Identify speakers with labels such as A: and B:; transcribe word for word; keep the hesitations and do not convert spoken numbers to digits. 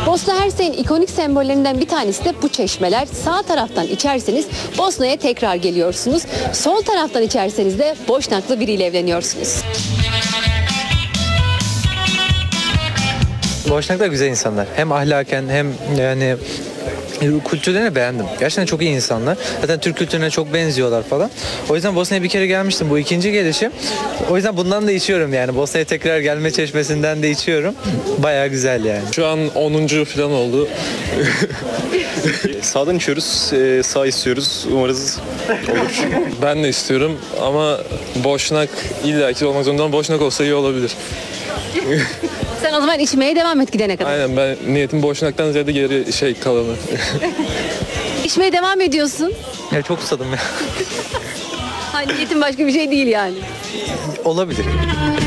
A: Bosna Hersek'in ikonik sembollerinden bir tanesi de bu çeşmeler. Sağ taraftan içerseniz Bosna'ya tekrar geliyorsunuz. Sol taraftan içerseniz de Boşnaklı biriyle evleniyorsunuz.
B: Boşnaklar güzel insanlar. Hem ahlaken hem yani kültürlerini beğendim. Gerçekten çok iyi insanlar. Zaten Türk kültürüne çok benziyorlar falan. O yüzden Bosna'ya bir kere gelmiştim. Bu ikinci gelişim. O yüzden bundan da içiyorum yani. Bosna'ya tekrar gelme çeşmesinden de içiyorum. Bayağı güzel yani.
C: Şu an onuncu falan oldu.
D: Sağdan içiyoruz, e, sağ istiyoruz. Umarız olur.
C: Ben de istiyorum ama Boşnak illaki olmak zorunda ama Boşnak olsa iyi olabilir.
A: Sen o zaman içmeye devam et gidene kadar.
C: Aynen, ben niyetim Boşnak'tan ziyade geri şey kalanı.
A: İçmeye devam ediyorsun.
B: Ya çok susadım ya.
A: Hani niyetin başka bir şey değil yani.
B: Olabilir.